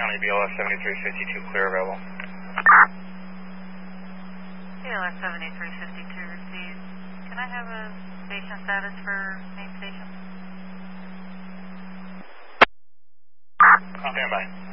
County BLS 7352, clear available. BLS 7352 received. Can I have a station status for main station? Stand by.